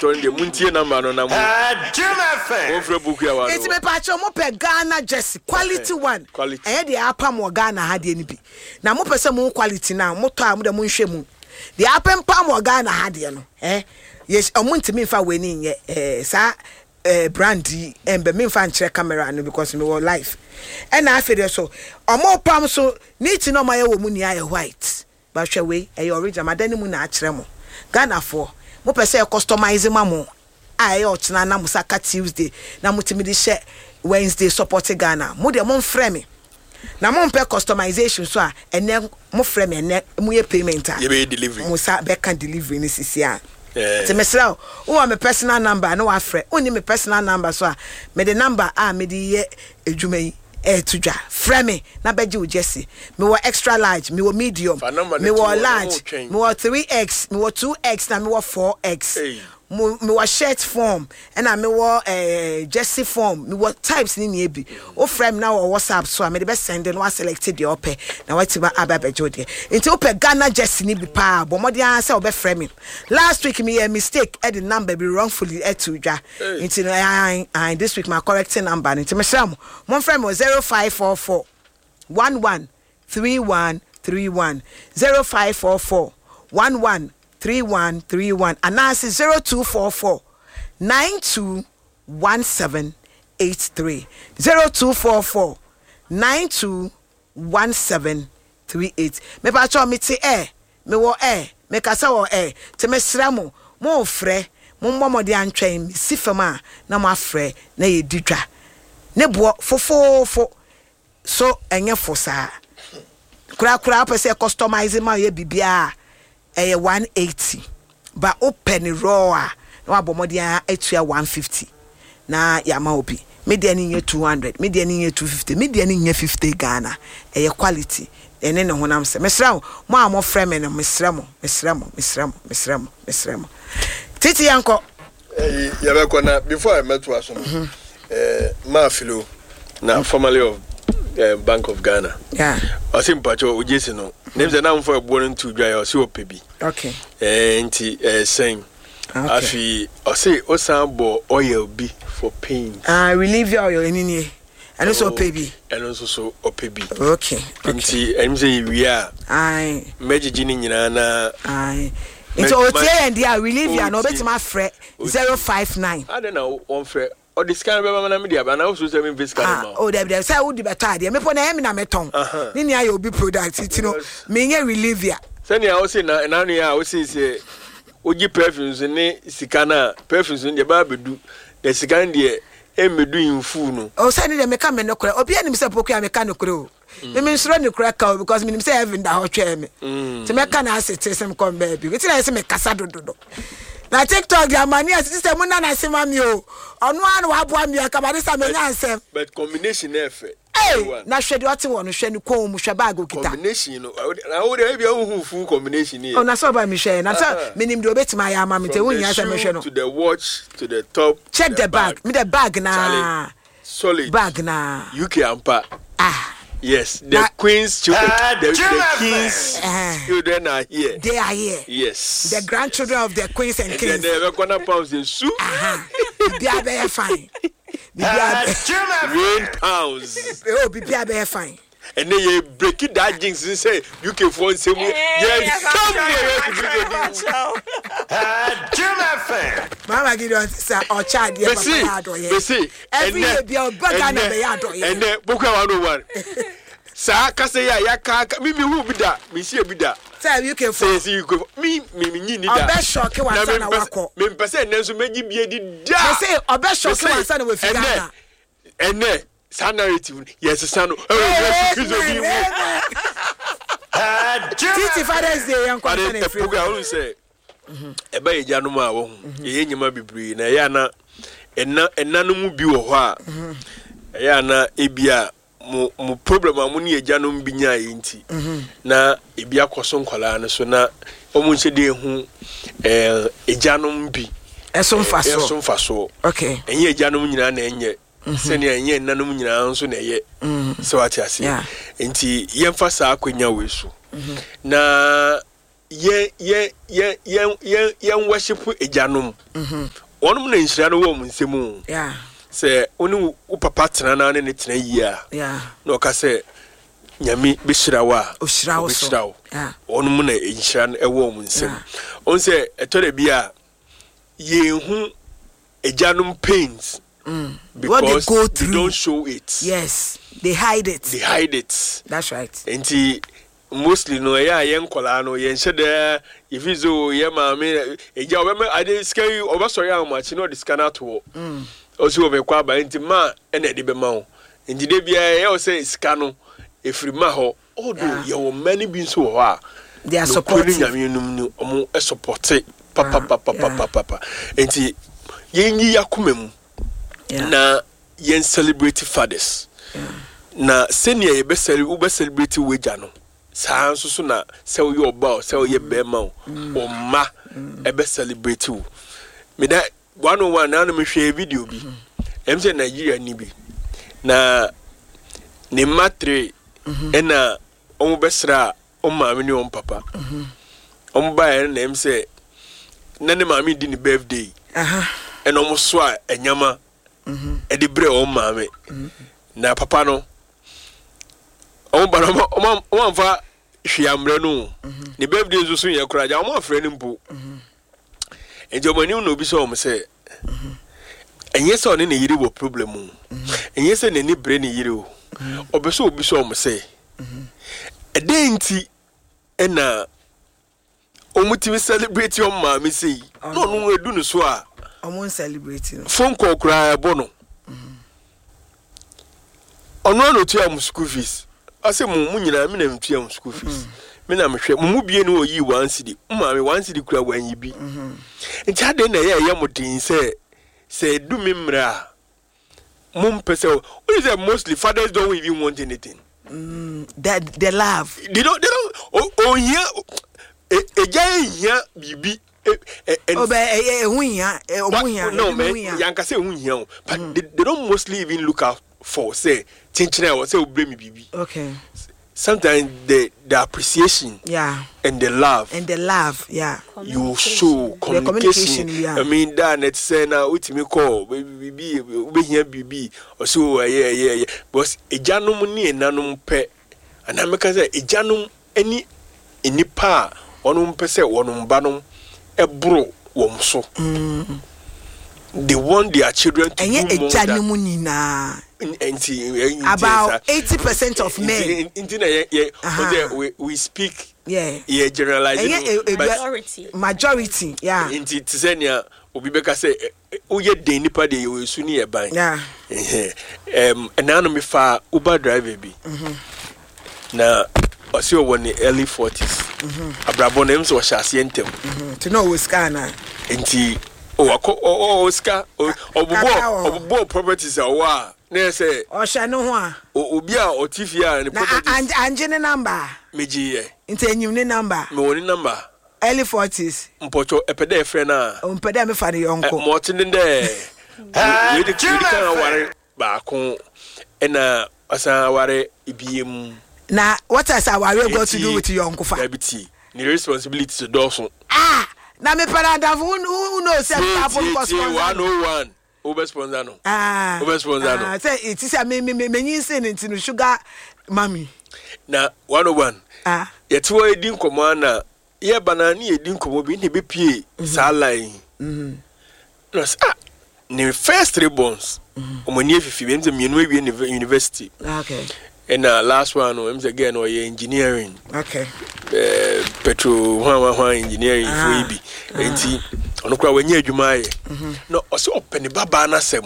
attorney de muntie number no na mu ofre buku ya wa enti me pa cho mo pe Ghana jersey quality one eh de apam wo Ghana ha de ni bi na mo pese mo quality na mo to am de mo nhwe mu de apam pam wo Ghana ha de no yes omo ntimi fa we ni nye sa brandy embe me fa nkyere camera no because me were live and na afede so omo pam so neat no ma ye wo mu ni aye white ba hwe we original madani mu na akere mo Ghana for mo pese customize mamo aye ochina na musaka Tuesday na mutimi di share Wednesday support Ghana mo de mo mfrɛ me na mo mpe customization so a ene mo frɛ me ene mo ye payment a ye be delivery mo sa be can delivery ni sisi a te mesra o my personal number no wa frɛ oni me personal number so a me the number a me di ye edwuma yi tujwa frɛ me na beji o Jesse me wo extra large me wo medium me wo large me wo 3x me wo 2x na me wo 4x me wo shirt form and na me wo Jesse form me wo types ni bi o frame na wo WhatsApp so me the best send no select the ope na what tiba ababejo de nti o pe Ghana Jesse ni bi pa bo modi an say o be frame last week me mistake the number be wrongfully tujwa nti I this week my correct number nti me share mo frame 0544 113131 0544 113131 and now 0244 921783 0244 921738 me pa cho me ti me wo me kasa wo te me sramo mo frɛ mo mmomode antwen me sifama na mo afrɛ na ye didwa ne bo fofofo so enye fosa kura pese customize ma ye bibia 180 but open raw na abomodi atua 150 na yama obi media ni 200 media ni 250 media ni 50 Ghana quality ene ne honam se mesra mo amo frame no mesra mo titi yanko yabeko na before I met was ma filo na formerly of Bank of Ghana. Yeah. I think Pacho Ujesi no. Names are now for born to dry or so pebi. Okay. Anti same. Afi I say Osambo oil be for pain. Relieve your oil in here. And also pebi. And also so pebi. Okay. Anti I'm saying we are. Aye. Magic Jini na. Aye. It's OTA and they relieve you no bet my friend 059. I don't know one friend. Or this kind of na media but now so say me face kind of there say wo di better there me po na me na meton ni nia you be product it no me nye relieve ya say na o say na no ya o say ogi perfumes ni sika na perfumes ni ba bedu the sika ndi e medu infu no o say ni de me ka me no kore obi anim say poku ya me ka no kore o me nsuro ni kore ka because me nim say even da ho twa me te me ka na asete sem come baby we say me kasa dododo na TikTok ya mani system na na sema mi o onu anu aboa mi akabade sa me nyansem but combination efe na hwede ote wo no hwe ni ko mu hwe bag okita combination no na wo de bia hu full combination here na so ba mi hwe na so minim de obetima ya ma me te wo nya sa me hwe no to the watch to the top check the bag me the bag na solid bag na UK ampa yes, the Queen's children, the King's children are here. They are here. Yes. The grandchildren of the Queens and Kings. And they're going to pounds the soup. They are very fine. Rain pounds. Oh, be very fine. And then you break it that jinx and say, you can phone some. Yes, Mama, give us our child. Yes, every year, be a bug and a yard. And then, Book 101. Sa kase ya ka mimi hu bida mi sie bida say you can for say you go me nyi ni da obe shock wa sa na wako me mpese nenso magi bie di da me say obe shock wa sa na we fi Ghana ene sa narrative yes sa no Kristo bi mu Titi Father's Day yan kwa na free program who say eba ye janu ma wo ye nyima bibiri na ya na enna no mu bi wo ho a ya na ebia mo problem amuni ejanom binya yinti na ebia koso nkwala ne so na omunche de hu ejanom bi esomfaso okay enye ejanom nyina na enye sene enye nanom nyina nso na eye se wati ase enti yemfa sa akwanya wesu na yen worship ejanom onum na nhyira no wo mu nsemu se onu wo papa tena na ne tena yi a na oka se nyame be hyira wa o hyira wo so onum na nhyira no ewo mu nsemu on se etore bia ye hu ejanom pains because they don't show it. Yes, they hide it. That's right. Enti mostly no yen kola no yen shede ifizo ye maame eja obeme ade sky obasori am machi no discana to osi obekwa ba enti ma ene de be ma ho enti de bia ye o say sika no efiri ma ho odo ye wo many bi so ho a they are supporting nyame num ni omo support papa enti yen yi yakomam na yen celebrate fathers na senior ye be celebrate weja no saa nso so na se wo oba o se wo ye bema o ma e be celebrate wo me da 101 na no me hwe video bi emse Nigeria ni bi na ne matre ena omo besra o maame ni o papa omo ba e na emse na ne maame di ni birthday ena omo so a enyama e di bre o maame na papa no omo ba omo fa hwiamre no ne birthday nso so ye kura ja omo afre ni mpo enjomani no bi so omo se enye se one ne yiri wo problem enye se ne ni bre ne yiri o obeso obi so omo se edenti ena omutimi celebrate on maame sei no no edu no so a omo celebrate no phone call kura ebo no ono no tua school fees ase mu nyina me na mtua school fees me na mehwe mu bie no oyi 1 cedi maame 1 cedi kura wanyi bi nti ade na ye modin say do me mra mum pese what is mostly fathers don't even want anything they love they don't oh here bibi yanka say hunya but they don't mostly even look out for say chinchina or say bring me bibi. Okay. Sometimes the appreciation and the love you show communication. I mean that net say na utimi call bibi we here bibi or so yeah because ejanum ni enanum pe and I make say ejanum any enipa onum pe say onum banom ebro wom so they want their children to do more than about 80% of men. We speak generalizing majority inti tsenia obi beka say oye den nipa de you suni e ban enano me fa Uber driver bi na osi o woni early 40s abrabo na emso hya ntem to know we scanner inti Oscar obubo properties awa na say ohya no ho a obi a otifia ne properties anje ne number meji ye nti enyim ne number me woni number early 40s mpocho epede e friend na mpede me fa ne yonko mo tin de we de kan aware ba ko ena asa aware ibiem na what has aware got to do with yonko fa abiti ni responsibility to do na me parada who knows say people cost 101 Uber sponsor no Uber sponsor no say it is me say no sugar mommy na 101 yeto edin komo na ye banana edin komo bi ne be pie sa line no ni first 3 bonds omani efifi be nze mienu awie university okay and last one no emze again or engineering petrol engineering for ibi enti ono kwa wenye adwuma ye no o se open baba na sem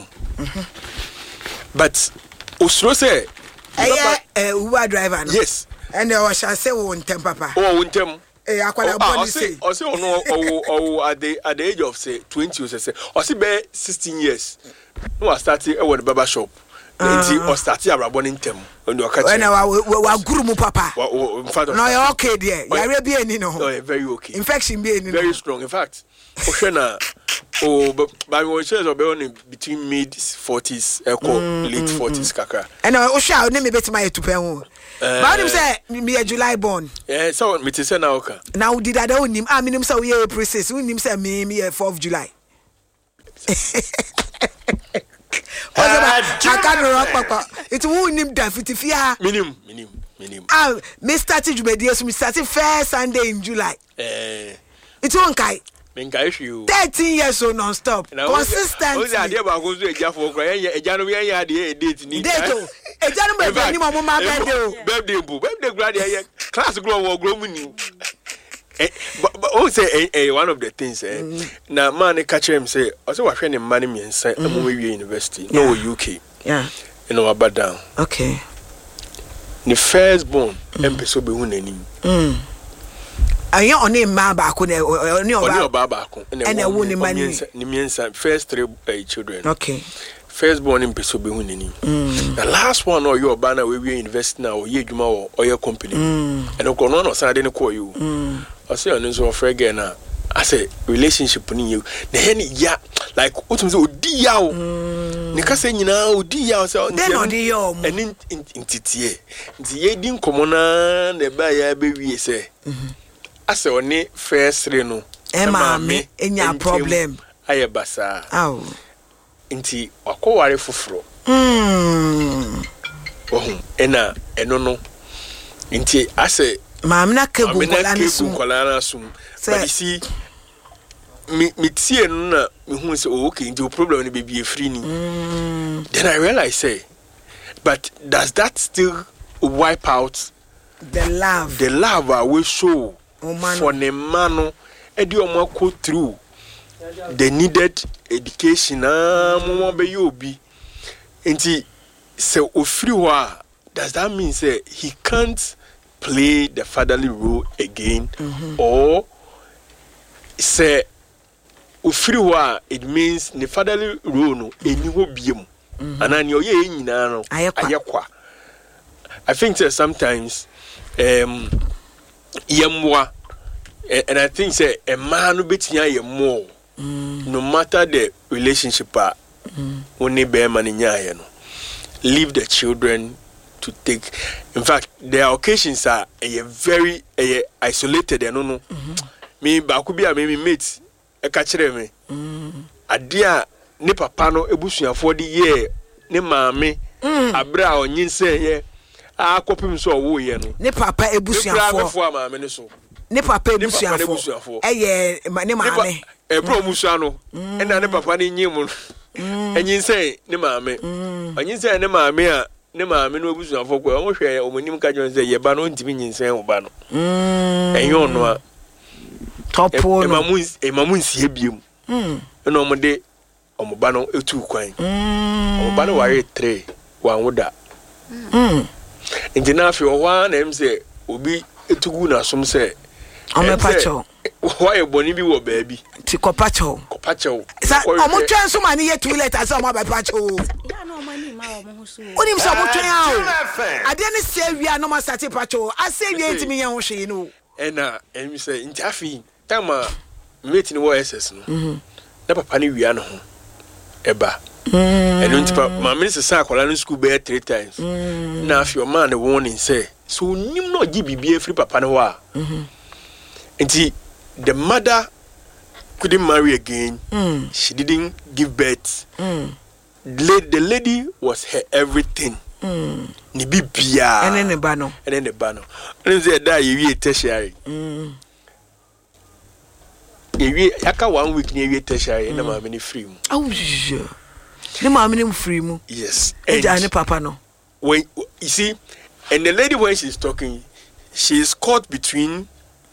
but osuro say Uber driver no yes and o shall say won tem papa wontem akwala boni say o se ono at the age of say 20 o say o se be 16 years no I started at the barber shop enti o start abrabo ne ntem when you catch when wa guru mu papa in fact no you okay there you are be any no very okay infection be any very strong in fact Oshena by my shares of between mid 40s late 40s kakra. And Osha name me bet my to pay. But him say me a July born. Yeah, so me say na oka. Now did I don't him? I mean him say we April 6. We him say me 4th July. I can't rock papa. It won't him that 50 minimum. Me started Jumedia, so me started first Sunday in July. It's one kai. 13 years so non-stop. Consistent. What's the idea about going to a Jaffa? A January date. A January, my birthday, class grow or grow you. But also, one of the things, now, man, catch him say, also, I train in money and say, I'm university, no UK. Yeah. You know about down. Okay. The firstborn, episode be winning. I only ma back on your babako and a woman money. First 3 children. Okay. Firstborn in Peso be winning. The last one or your banner we invest now or Yejuma or your company. And Okono or I didn't call you. I say on this offer again. I say relationship in you. The henny ya like what was Odiao. Nika say now Odiao so then Odio and in Titie. The Yedin Commona the buyer baby say. I say only first reno. Emma me in your problem. I basa. Oh. Inti wako ware fufuro. Ena enono. Inti I say Mam na kebu kolana sum. But you see me tie no na me hu say okay the problem ni be free ni. Then I realize say but does that still wipe out the love we show for the man edi omo go through the needed education mo be you obi enti say ofiri ho a does that mean say he can't play the fatherly role again or say ofiri ho a it means the fatherly role no eni ho biem anani oye nyina no ayekwa. I think that sometimes yemwa and I think say a man who betia yemo no matter the relationship only bear man in no leave the children to take. In fact their occasions are very isolated and no me ba ku bia me mate e ka kire me adia ne papa no ebusuafo de ye ne maame abra onyinse ye akopim so wo ye no ne papa ebusuafo maame ne so ne papa ebusuafo eye ne maame ebro musa no ena ne papa ne nyim enyinse ne maame onyinse ne maame a ne maame no ebusuafo ko o hwe omonim ka jon say ye ba no ntimi nyinse wo ba no enyo no a topo no emamu nsie biem ena omode omoba no etu kwan omoba no ware 3 wanwoda Intina fi owa na em say obi etugu na som say omepacho why boni bi wo baabi ti kopacho sa omo twan so mani ye 2 letters omo abapacho ya no mani ma omo so onim so omo twan a ade ne se wia no ma start pacho ase wia ntimi ye ho hwe no ena em say ntafi tama mate ni wo SS no na papa ni wia no ho eba eno ntipa maame se sa akola no school be 3 times na afi o man warning say so nim no gi bibia free papa no wa nti the mother couldn't marry again. She didn't give birth. The lady was her everything. Ni bibia and then the bano and say that you tertiary you aka 1 week ni you tertiary na ma me free mu ne ma me free mu yes and papa no when you see and the lady when she's talking she is caught between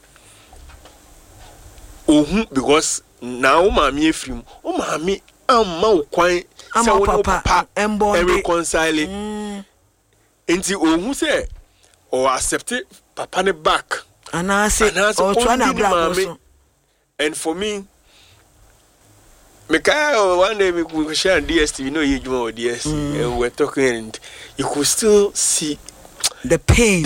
because now mommy free mu o mommy amma kwan say won papa reconcile enti ohun say or accept papa ne back and I say or try na bra. And for me one day we could share DSTV, you know, you or DSTV, and we're talking, and you could still see the pain.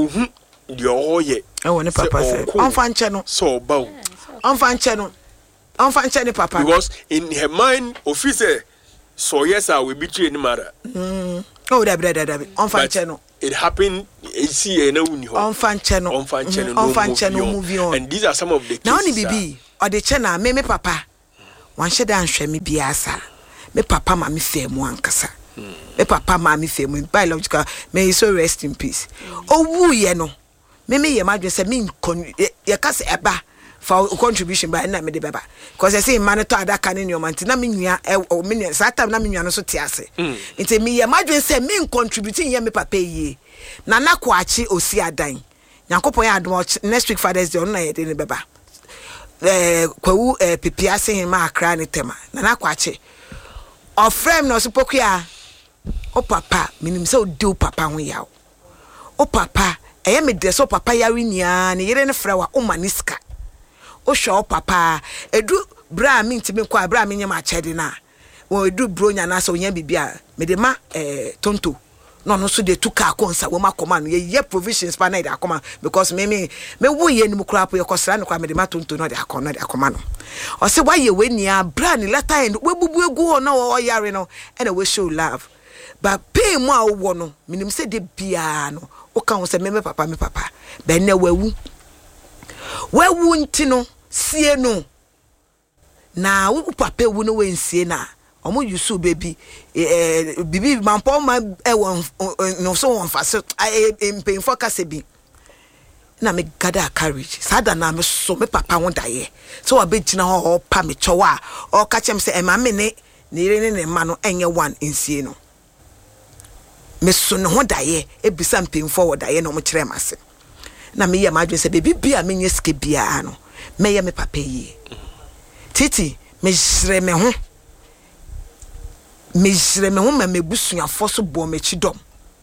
You're all yet. I want to papa say, I'm fan channel. So, bow. I'm fan channel. On fan chani papa. Because in her mind, officer, so yes, I will betray any matter. Oh, that on fan channel. It happened. See, on fan channel. On fan channel. Movie on. And these are some of the cases. Now, only BB or the channel, me papa. One should answer me biasa. Me papa, mammy, fame one cassa. Me papa, mammy, fame, biological. May he so rest in peace. Oh, woo, ye no. Me, your mother said, mean, your cousin Eba. For contribution by na me de baba because I say man to adaka ne nyoma nti na me nua o me nua satam na me nua no so te ase nti me ye madwen say me contributing ye me papa yie na nakwachi osi adan Nyankopon ya adom next week Father's Day on na ye de ne baba kwawu pipia se ma akra ne tema na nakwachi of frame no so pokua o papa minim say o de o papa ho yawo o papa eye me de so papa yare nia ne yere ne frawa o maniska o show papa edu bra mi ntimi kwa bra mi nyama chede na wo edu bronya na so nya bibia me de ma tonto no so de tuka konsa wo makoma no ye provisions pa na de akoma because me wo ye ni mukura po ye kosra ne kwa me de ma tonto no de akoma no o se wa ye we nia bra ni later end we bubu egu na wo yare no and we show love but pay mo a wo no minim se de bia no o kan wo se me papa be na wawu ntino sie no na wo papa wu no we nsie na omo yusu baby bibi mampo ma no so won fa so empin focus bi na me gather courage sada na me so me papa won daye so wa be gina ho pa me chowa o ka chem se e ma me ne ire ne ma no enye one nsie no me so no ho daye e bisa empin forward daye no mo kire mase na me ye madwen se baby bia me nye ske bia no me ye me papa yi titi me jire me ho ma me busuafo so bo me chidom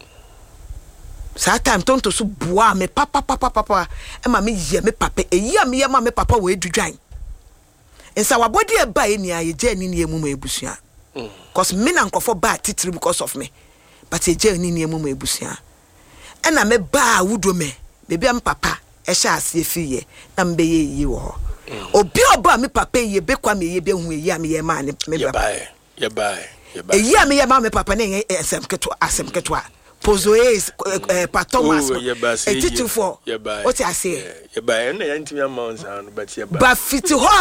sa time tonto so boa me papa e ma me ye me papa eyi a me ye ma me papa we edudwan ensa wabodi e ba eni aye je ni ne emu ma ebusua cause me na nkofo ba titiri because of me but e je ni ne emu ma ebusua e na me ba wudo me baby am papa e sha ase fiye na mbe ye yi wo obi oba me papa ye be kwa me ye be hu ye am ye ma ne me ba ye ba eyi am ye ma me papa ne asem keto pozo is patomas titi for what I say ye ba na yantimi amounts and but ye ba fiti ho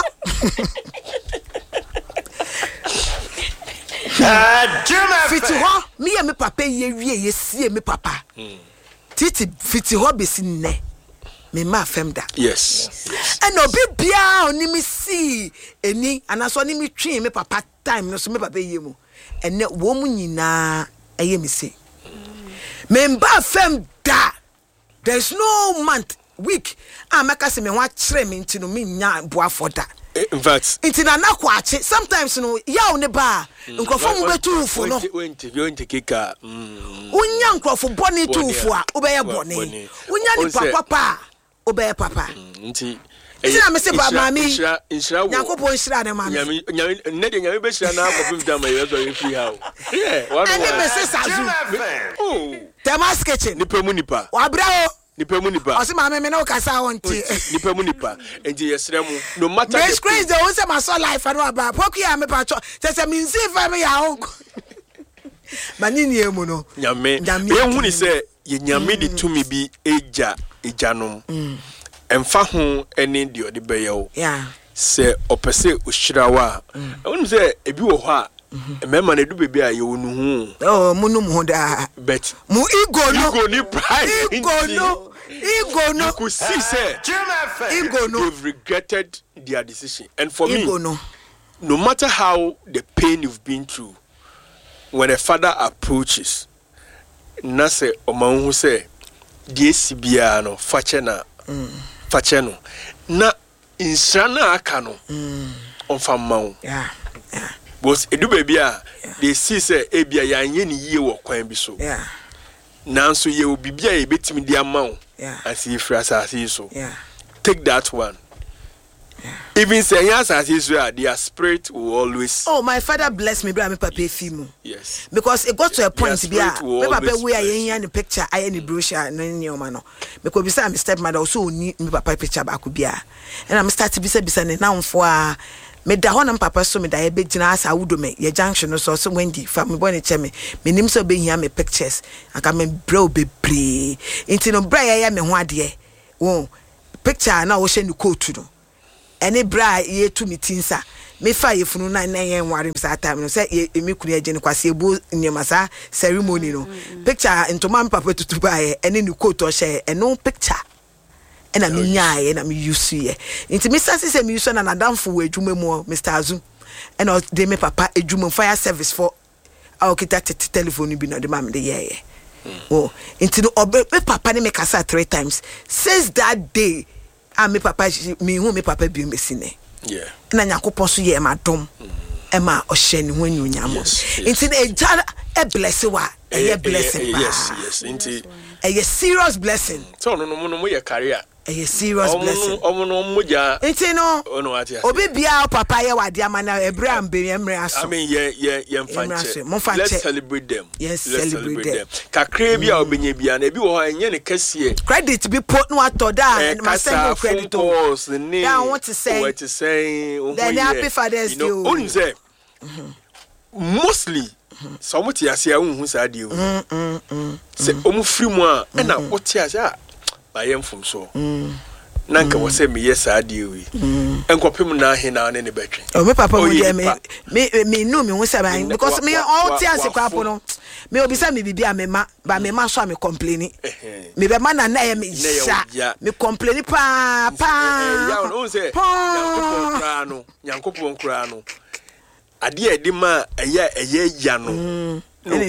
fiti ho me papa ye wie ye sie me papa titi fiti ho be si ne me ma fem da yes and obi bia oni mi si eni anaso ni mi twi me papa time no so me papa ye mu ene wo mu nyina eye mi se me mba fem da there's no month week amaka se me wa kire me ntino me nya boafo da in fact intina na kwache sometimes no yaw ne ba nkofo mu betu ufo no won't kika unya nkofo boni tu ufo a obeye boni unya ni papa obeye papa nti na me se ba mami Nyankopon hira ne mami ne de nyame be hira na akofo fita ma yeso ye free how and me se sazu Temas kitchen nipa mu nipa wabrao nipa mu nipa o se mami me na o kasa wonti nipa mu nipa enti yesre mu no matter the screen the one say my soul life and about poku ya me pa cho se me nsi fa me ya onko manini emu no nyame e hu ni se ye nyame de tumi bi ejanom emfa ho ene de ode beyewo yeah se opese ohyirawa wonu se ebi wo ho a mema na du bebi a ye wonu hu oh munum ho da bet mu ego ni pride ego no you could see say ego no they've regretted their decision and for me no matter how the pain you've been through when a father approaches na se omanhu say die sibia no fache no na insana aka no onfa mawo yeah but edu baby a they see say ebia ya anye ni yie wo kwan bi so yeah nanso ye obibia ye betimi dia mawo asi frasa asi so take that one even say yes as Israel their spirit will always my father bless me bra me papa fimu yes because it got to a point bia me papa we ayen the picture ayen brochure no nyoma no because beside my stepmother also ni me papa picture ba ko bia and I'm start bisa ne namfo a me da ho na papa so me da ye begina asa wudo me ye junction no so Wendy fa me bone che me nim so be hia me pictures aka me bra obebre nti no bra ye me ho ade wo picture na wo hye ni coat no ene bra ye tu me tinsa me fa ye funu na ye nware sa time no say me kunu agye ni kwase ebu nyema sa ceremony no picture ntoma papa tutu ba ye ene ni coat o hye eno picture ena me nyae na me use ye nti me sase se me use na nadamfo we adwuma mu Mr. Azu ena de me papa adwuma fire service for our kita telephone bi na de ma me de ye oh nti no me papa ne me kasa 3 times since that day me papa me hu me papa bi me sine yeah na nyakopon so ye ma dom e ma o hye ne ho anyunyamo nti na eja e bless wa e blessing yes nti a serious blessing so no ye career a serious blessing omo moja nti no ono ati obi bia papa ye wade amana ebra mbe emre aso I mean ye mfanche let's celebrate them celebrate them kakre bia obenya bia na ebi wo ho enye ne kase credit be put no atoda and my send credit I want to say then happy Father's Day only say mostly some tiase a unhu sa de o se omu free mu a na otiase a ba yem from so nanka wo se me yes ade wi enkopem na he na ne betwe o me papa mo de me no me hu se ban because me all tiase kwapo no me obi se me bibia me ma ba me ma so me complain me be ma na na me sha me complain pa ya no se yankopon kra no ade edi ma eye ya no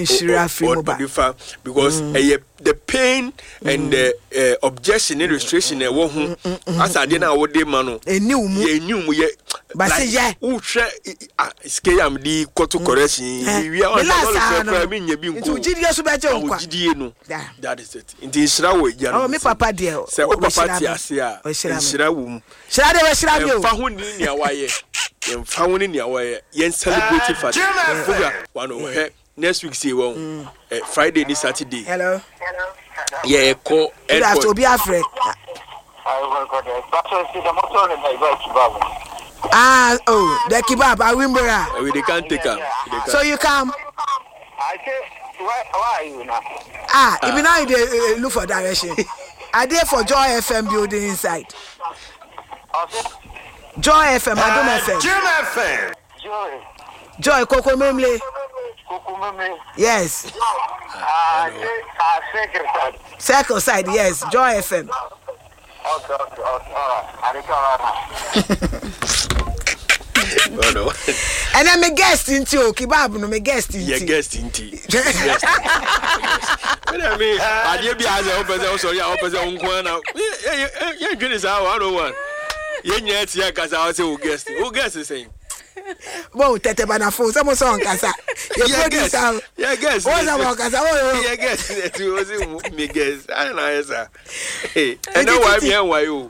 because the pain and the objection and restriction wo hu as ade na wo de ma no enum ye ba se ye wo hwe ske am di koto correction wi on the me nya bi nko nti ugidie so be je nkwa ugidie no that is it nti shira wo ya no me papa de se o papa ti ase a shira wo mu shira de we shira de fa ho ni nia waye yen fa ho ni nia waye yen celebrate fast fuga one o next week say one Friday ni Saturday hello yeah call that's obi afre the kebab Awimbora we they can't take am so you come I say why are you now even now they look for direction I there for Joy FM building inside Joy FM Adom FM Joy Coco Memle yes circle side yes Joy FM okay no and then me guest into kebab no me guest into yeah guest into I mean I dey be as o person sorry o person nko na yeah green is how 101 yeah nya ti akasa o say o guest saying Bo tete bana fo se mo so nkasa ye producer yeah guess o za mo nkasa o yeah guess to o say me guess I know yes hey and now why me and why you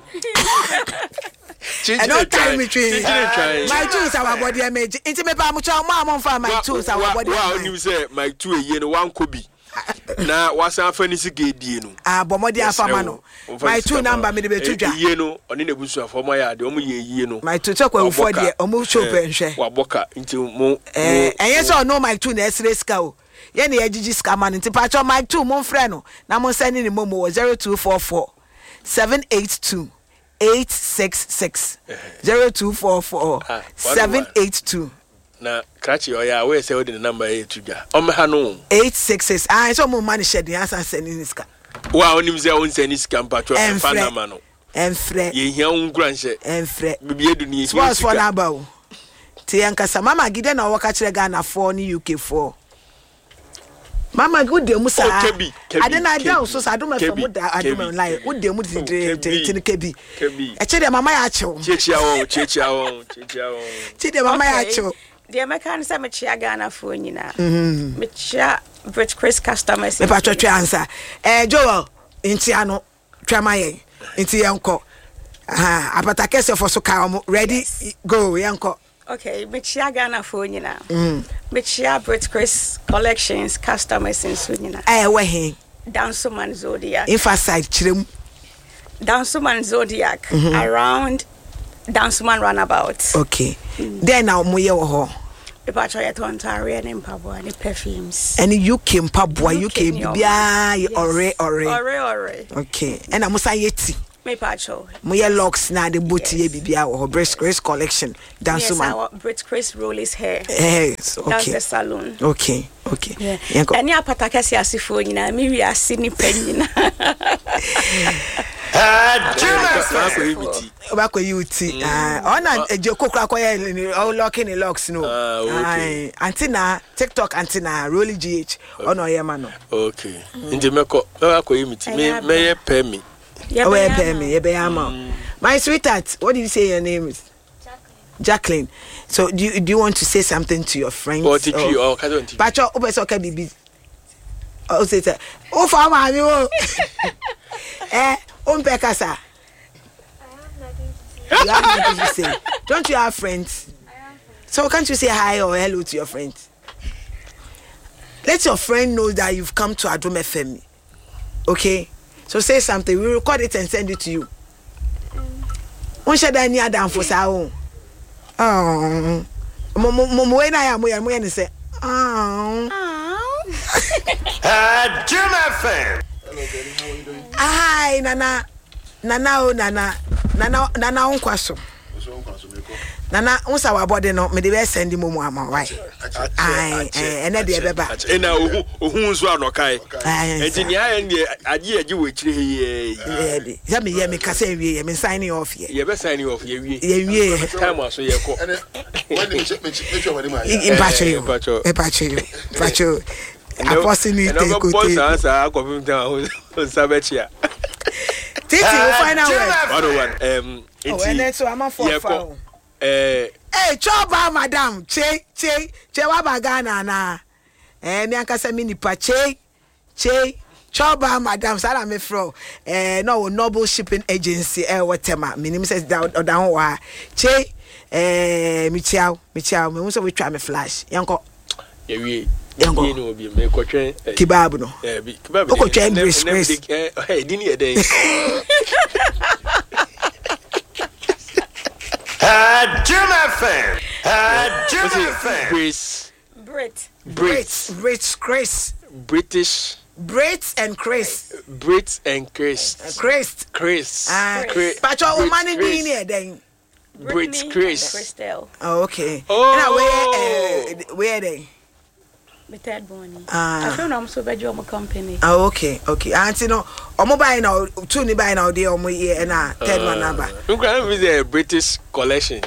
and no time between my tools our body image inti me pa mo cha mo amon my tools our body wow you say my two ye no one kobi na wasan fa ni sike die no bomodi afama no my two number me de betudwa ye no oni na busu afama ya de omo ye no my two chekwa ufo de omo show penhwe wa boka nti mo enye so no my two na esre ska o ye na yagigi ska man nti pa cho my two mo frɛ no na mo send ni mo 0244 782 866 0244 782 na krachi oya we say the number e tuja omha no 866 so mo man share the answer sending iska wa onim say on send iska mpacho fa number no enfre ye hia ungran she enfre bibie du ni sports for number o ti yankasa mama gide na woka kire Ghana 4 ni UK 4 mama good dey musa ade na down so sa do me from da ade me online wo dey mu tin kebi e che dey mama ya chew chechia won che dey mama ya chew the American say me chia Ghana for nyina me chia British Chris customers me pa twetwe answer Joel inti ano twama yen inti yenko apata kese for so ka ready go yenko okay me chia Ghana for nyina me chia British Chris collections customers in sunyina we he Dansuman Zodiac emphasize chirem Dansuman Zodiac around Dansuman roundabout okay Then now mo ye wo ho. The patch I told Ontario and Pabua and perfumes. And UK Pabua UK bia ore. Okay. And amusa yeti. Me patcho. Mo ye locks na the booty ye bibia wo Brit Chris collection. Dance man. Yes, Brit Chris roll his hair. Yes, okay. That's the salon. Okay. Yeah. And ya pataka si asifo nyina me wi ase ni panyina. Back with you tea. On a joko crack locking the locks no. Antina TikTok antina Rolly GH on Oyamano. Okay. Into Meko, may pay me. Pay me, my sweetheart, what did you say your name is? Jacqueline. So do you want to say something to your friends? Or did you or can't you? Pacho, okay, baby. Oh, say that. Oh, Farmer, you. Pekasa. You have nothing to say. Don't you have friends? So can't you say hi or hello to your friends? Let your friend know that you've come to Adom FM. Okay? So say something. We record it and send it to you. One shall die near down for sao. Oh. When I am, we are say, oh. Jim FM. Hi, Nana unkwaso. Nana unsa wa body no me dey be send mo ama why. Ene dey beba. Ena ohun so anokai. Engineer ene age we kire he. Ya me ye me kasa wie me signing off here. Ye be signing off ye wie. Ye wie. Time aso ye ko. When me wani ma. Pacho. Apostle take go. Answer confirm down Sabechia. Titi, you find out where. And then so I'm for. Hey, choba madam, che wabagana na. Nyanka se mini pa che choba madam sara me fro. No Noble Shipping Agency whatever. Minim says down wa. Che michiao me unso we try me flash. Yanko. Ye Yango no be me ko twen kebab no kebab ko twen Brit Chris dini e dey Jim FM. Jim FM. Brit Chris British Brits and Chris Pacho o mani dini e dey Brit Chris Christelle. Oh, okay. Oh. Where they? My third born. I don't know. I'm so bad. You're my company. Oh, okay. Auntie, no. Omo buy now. Two ni buy now. They omo here na third one number. You can visit British collections.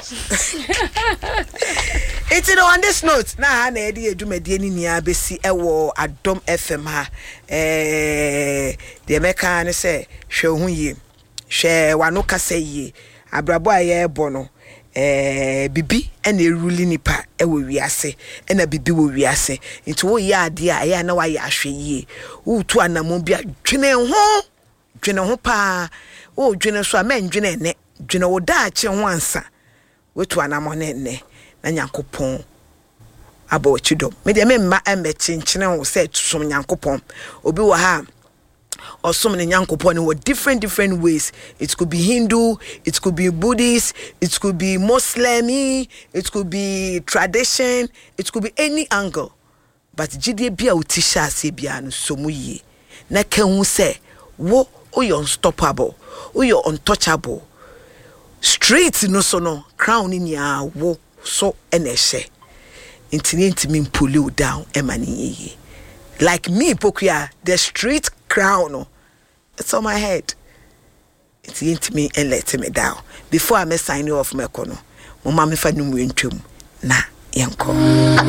It's on this note. Na na edi edumadi ni nia besi ewo Adom FM ha. The meka ne say hwe hu yie. Hwe wano kasa yie. Abrabo aye bono. Bibi ene ruli nipa ewo wiase ena bibi wo wiase nti wo ya ade a ya na wa ya ahwe yie wo tu anamon bia dwene ho pa wo dwene so a men dwene ene dwene wo da ache ho ansa wo tu anamon ene na Nyankopon aba chidom me de me mma emmechi nchene ho se tusom Nyankopon obi wo ha or so many Nyankopon in different ways. It could be Hindu, it could be Buddhist, it could be Muslim, it could be tradition, it could be any angle. But jide bia utisha se bia no somu ye. Na ken hu se wo you unstoppable, you untouchable. Street no so no crown in ya wo so eneshe. Intimi pull you down emani ye. Like me Pokuya, the street crown, it's on my head. It's into me and let me down. Before I may sign you off my corner, my mammy found you na yanko.